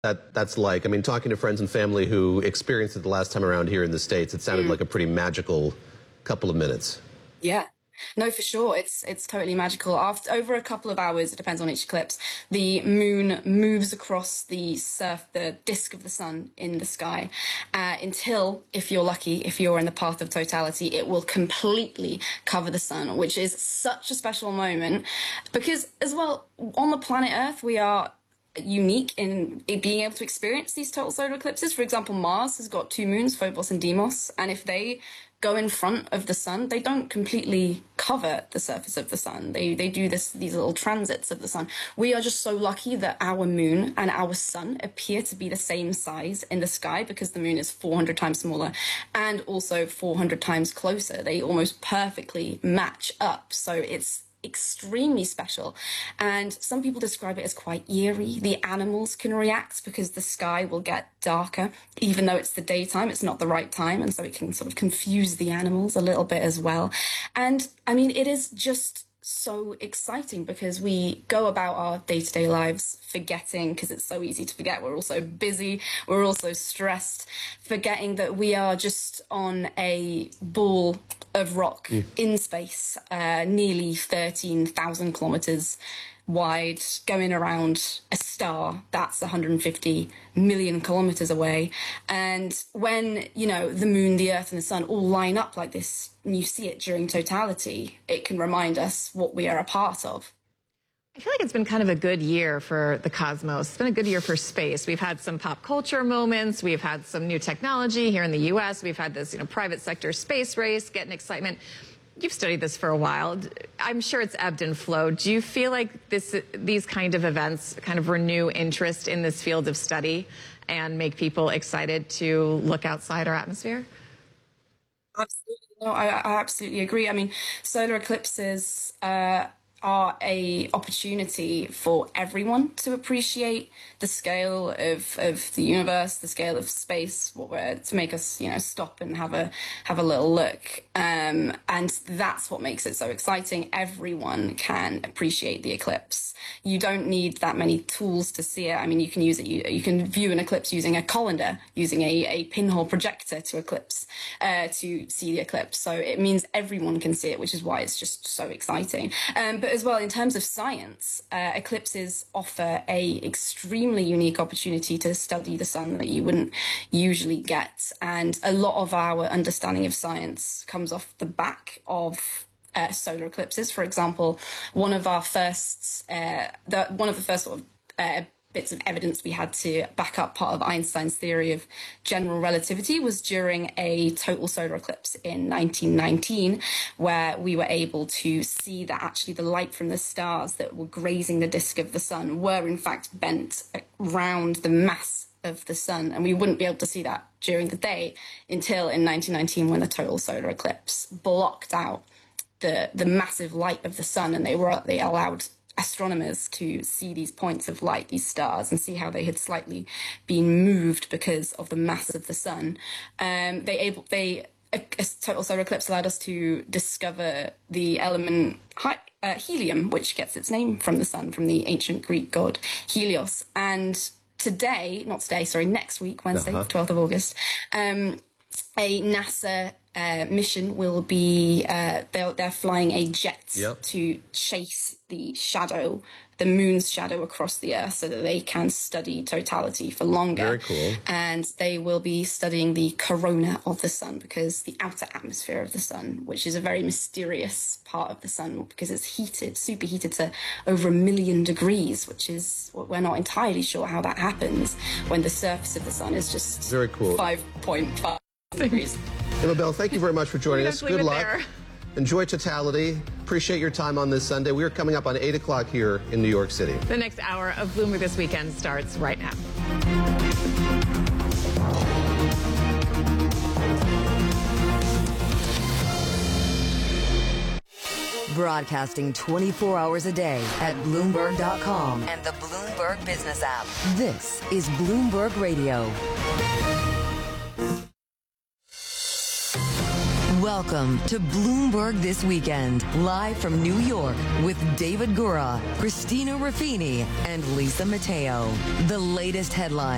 that's like. I mean, talking to friends and family who experienced it the last time around here in the States, it sounded like a pretty magical couple of minutes. Yeah. No, for sure. It's totally magical. After over a couple of hours, it depends on each eclipse, the moon moves across the disk of the sun in the sky, until, if you're lucky, if you're in the path of totality, it will completely cover the sun, which is such a special moment because, as well, on the planet Earth, we are unique in being able to experience these total solar eclipses. For example, Mars has got two moons, Phobos and Deimos, and if they go in front of the sun, they don't completely cover the surface of the sun. They do these little transits of the sun. We are just so lucky that our moon and our sun appear to be the same size in the sky because the moon is 400 times smaller and also 400 times closer. They almost perfectly match up. So it's extremely special, and some people describe it as quite eerie. The animals can react because the sky will get darker even though it's the daytime. It's not the right time, and so it can sort of confuse the animals a little bit as well. And I mean, it is just so exciting because we go about our day-to-day lives forgetting, because it's so easy to forget. We're also busy, we're also stressed, forgetting that we are just on a ball of rock in space, nearly 13,000 kilometers wide, going around a star that's 150 million kilometers away. And when, you know, the moon, the earth and the sun all line up like this, and you see it during totality, it can remind us what we are a part of. I feel like it's been kind of a good year for the cosmos. It's been a good year for space. We've had some pop culture moments. We've had some new technology here in the U.S. We've had this, private sector space race, getting excitement. You've studied this for a while. I'm sure it's ebbed and flowed. Do you feel like these kind of events kind of renew interest in this field of study and make people excited to look outside our atmosphere? Absolutely. No, I absolutely agree. I mean, solar eclipses are a opportunity for everyone to appreciate the scale of the universe, the scale of space, to make us, stop and have a little look. And that's what makes it so exciting. Everyone can appreciate the eclipse. You don't need that many tools to see it. I mean, you can use it. You can view an eclipse using a colander, using a pinhole projector to see the eclipse. So it means everyone can see it, which is why it's just so exciting. But as well, in terms of science, eclipses offer a extremely unique opportunity to study the sun that you wouldn't usually get. And a lot of our understanding of science comes off the back of solar eclipses. For example, one of the first bits of evidence we had to back up part of Einstein's theory of general relativity was during a total solar eclipse in 1919, where we were able to see that actually the light from the stars that were grazing the disk of the sun were in fact bent around the mass of the sun, and we wouldn't be able to see that during the day until in 1919 when the total solar eclipse blocked out the massive light of the sun, and they allowed astronomers to see these points of light, these stars, and see how they had slightly been moved because of the mass of the sun. A total solar eclipse allowed us to discover the element helium, which gets its name from the sun, from the ancient Greek god Helios. And next week, Wednesday, 12th of August, a NASA mission will be, they're flying a jet to chase the moon's shadow across the Earth so that they can study totality for longer. Very cool. And they will be studying the corona of the sun, because the outer atmosphere of the sun, which is a very mysterious part of the sun because it's superheated to over 1 million degrees, which is, we're not entirely sure how that happens when the surface of the sun is just very cool 5.5 degrees. Emma Bell, thank you very much for joining us. Good luck. There. Enjoy totality. Appreciate your time on this Sunday. We are coming up on 8 o'clock here in New York City. The next hour of Bloomberg This Weekend starts right now. Broadcasting 24 hours a day at Bloomberg.com and the Bloomberg Business app. This is Bloomberg Radio. Welcome to Bloomberg This Weekend, live from New York with David Gura, Christina Ruffini, and Lisa Mateo. The latest headlines.